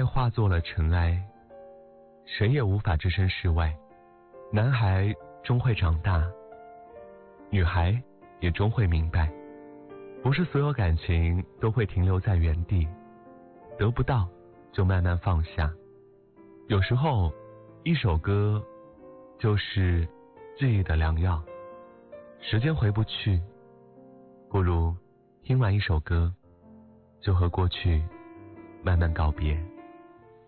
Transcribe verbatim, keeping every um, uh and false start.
爱化作了尘埃，谁也无法置身事外。男孩终会长大，女孩也终会明白，不是所有感情都会停留在原地，得不到就慢慢放下。有时候一首歌就是记忆的良药，时间回不去，不如听完一首歌就和过去慢慢告别。